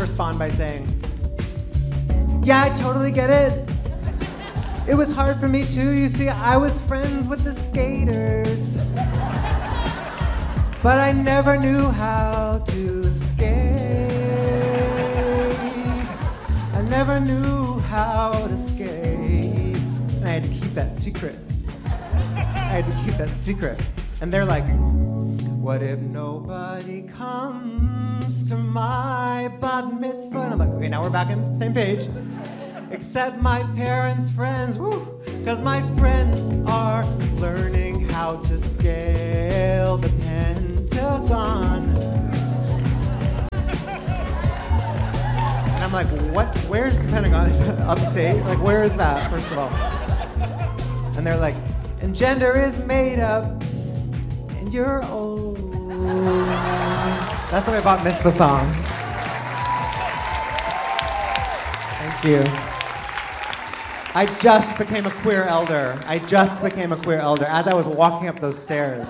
respond by saying, yeah, I totally get it. It was hard for me too. You see, I was friends with the skaters, but I never knew how to skate. I never knew how to skate. And I had to keep that secret. And they're like, what if nobody comes to my bat mitzvah? And I'm like, okay, now we're back on the same page. Except my parents' friends, woo, because my friends are learning how to scale the Pentagon. And I'm like, what? Where's the Pentagon? Upstate? Like, where is that, first of all? And they're like, and gender is made up, and you're old. That's my bat mitzvah song. Thank you. I just became a queer elder. As I was walking up those stairs.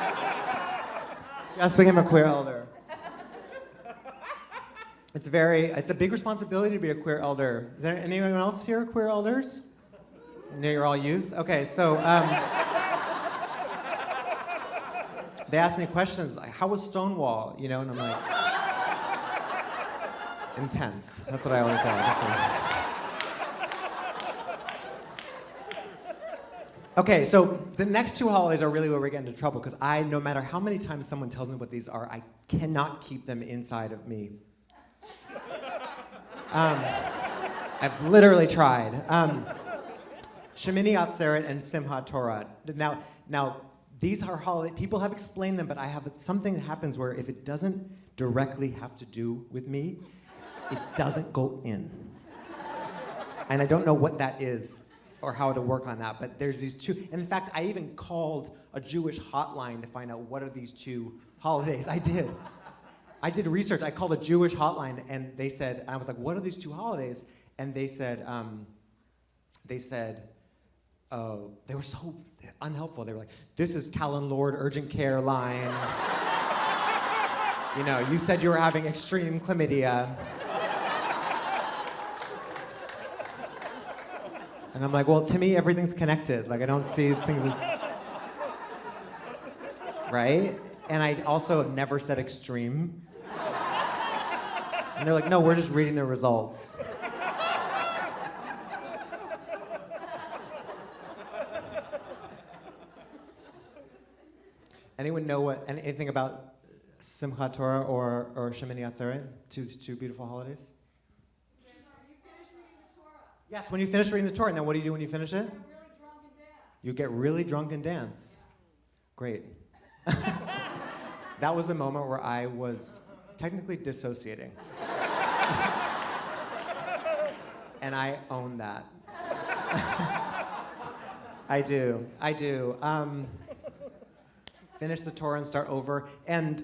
Just became a queer elder. It's a big responsibility to be a queer elder. Is there anyone else here queer elders? No, you're all youth? Okay, so they asked me questions like, how was Stonewall? You know, and I'm like, intense. That's what I always say. Okay, so the next two holidays are really where we get into trouble because no matter how many times someone tells me what these are, I cannot keep them inside of me. I've literally tried. Shemini Atzeret and Simchat Torah. Now, these are holidays. People have explained them, but something that happens where if it doesn't directly have to do with me, it doesn't go in. And I don't know what that is or how to work on that, but there's these two. And in fact, I even called a Jewish hotline to find out what are these two holidays. I did research. I called a Jewish hotline, and they said, and I was like, what are these two holidays? And they said, oh, they were so unhelpful. They were like, this is Callan Lord urgent care line. You know, you said you were having extreme chlamydia. And I'm like, well, to me, everything's connected. Like, I don't see things as... Right? And I also have never said extreme. And they're like, no, we're just reading the results. Anyone know anything about Simchat Torah or Shemini Atzeret? Two beautiful holidays? Yes, when you finish reading the Torah, and then what do you do when you finish it? You get really drunk and dance. Great. That was a moment where I was technically dissociating. And I own that. I do. Finish the Torah and start over. And,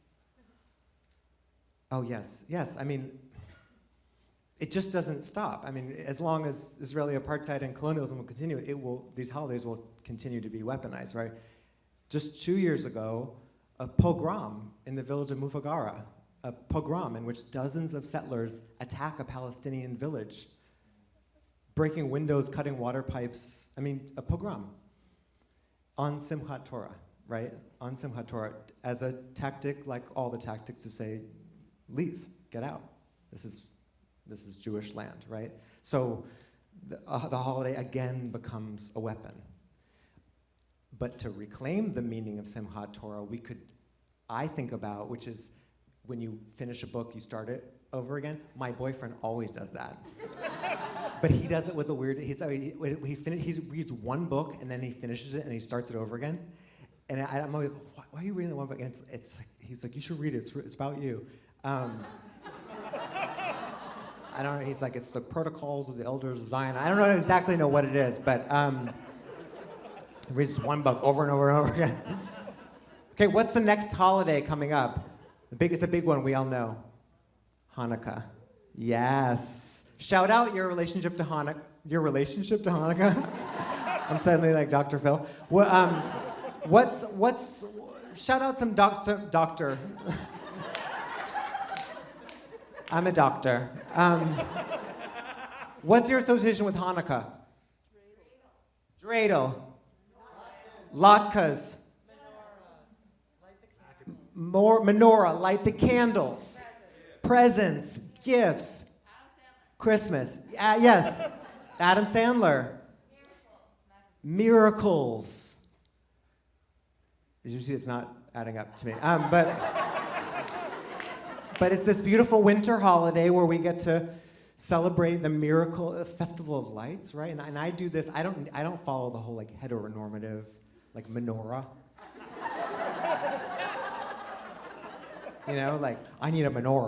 oh yes, I mean, it just doesn't stop. I mean, as long as Israeli apartheid and colonialism will continue, these holidays will continue to be weaponized, right? Just 2 years ago, a pogrom in the village of Mufagara, a pogrom in which dozens of settlers attack a Palestinian village, breaking windows, cutting water pipes. I mean, a pogrom on Simchat Torah, right? On Simchat Torah, as a tactic, like all the tactics to say, leave, get out. This is Jewish land, right? So the holiday again becomes a weapon. But to reclaim the meaning of Simchat Torah, I think about, which is when you finish a book, you start it over again. My boyfriend always does that. But he does it with a weird, he reads one book and then he finishes it and he starts it over again. And I'm like, why are you reading the one book? And he's like, you should read it, it's about you. I don't know, he's like, it's the protocols of the elders of Zion. I don't exactly know what it is, but he reads one book over and over and over again. Okay, what's the next holiday coming up? It's a big one, we all know. Hanukkah. Yes. Shout out your relationship to Hanukkah. Your relationship to Hanukkah? I'm suddenly like Dr. Phil. Shout out some doctor. I'm a doctor. What's your association with Hanukkah? Dreidel. Latkes. Menorah, light the candles. Presents, gifts. Christmas. Yes. Adam Sandler. Miracles. Did you see it's not adding up to me? But it's this beautiful winter holiday where we get to celebrate the miracle, the festival of lights, right? And I do this. I don't follow the whole like heteronormative, like menorah. You know, like I need a menorah.